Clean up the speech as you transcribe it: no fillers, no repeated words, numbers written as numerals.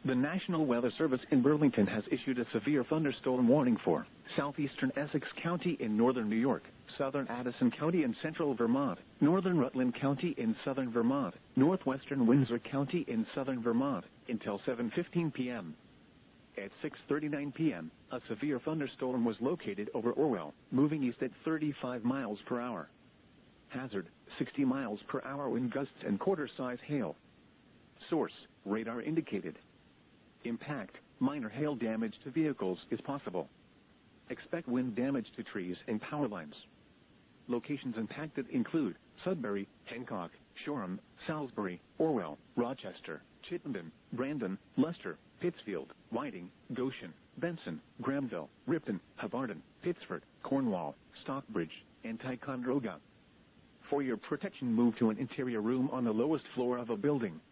The National Weather Service in Burlington has issued a severe thunderstorm warning for southeastern Essex County in northern New York, southern Addison County in central Vermont, northern Rutland County in southern Vermont, northwestern Windsor County in southern Vermont, until 7:15 p.m. At 6:39 p.m., a severe thunderstorm was located over Orwell, moving east at 35 miles per hour. Hazard, 60 miles per hour wind gusts and quarter-size hail. Source, radar indicated. Impact, minor hail damage to vehicles is possible. Expect wind damage to trees and power lines. Locations impacted include Sudbury, Hancock, Shoreham, Salisbury, Orwell, Rochester, Chittenden, Brandon, Leicester, Pittsfield, Whiting, Goshen, Benson, Granville, Ripon, Havarden, Pittsford, Cornwall, Stockbridge, and Ticonderoga. For your protection, move to an interior room on the lowest floor of a building.